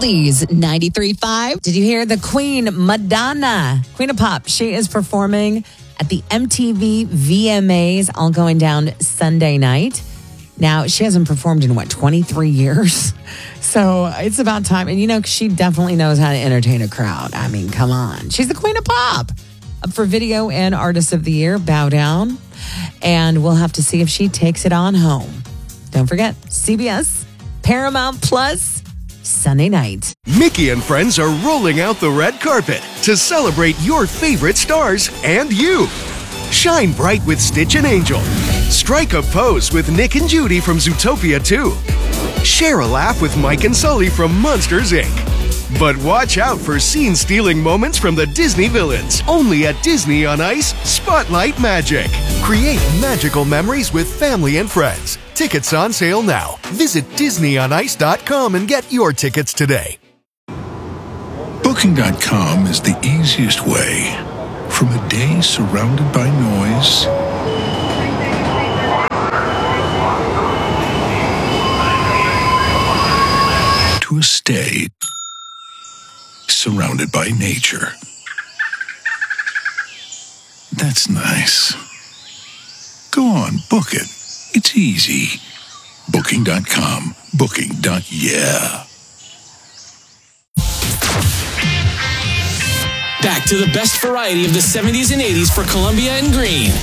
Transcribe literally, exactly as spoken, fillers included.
Oldies ninety-three point five. Did you hear the Queen, Madonna, Queen of Pop? She is performing at the M T V V M As, all going down Sunday night. Now, she hasn't performed in, what, twenty-three years? So it's about time. And, you know, she definitely knows how to entertain a crowd. I mean, come on. She's the Queen of Pop. Up for Video and Artist of the Year, Bow Down. And we'll have to see if she takes it on home. Don't forget, C B S, Paramount Plus, Sunday night. Mickey and friends are rolling out the red carpet to celebrate your favorite stars and you. Shine bright with Stitch and Angel. Strike a pose with Nick and Judy from Zootopia two. Share a laugh with Mike and Sully from Monsters, Incorporated. But watch out for scene-stealing moments from the Disney villains. Only at Disney on Ice, Spotlight Magic. Create magical memories with family and friends. Tickets on sale now. Visit disney on ice dot com and get your tickets today. Booking dot com is the easiest way. From a day surrounded by noise to a stay surrounded by nature. That's nice. Go on, book it. It's easy. Booking dot com. Booking. Yeah. Back to the best variety of the seventies and eighties for Columbia and Green.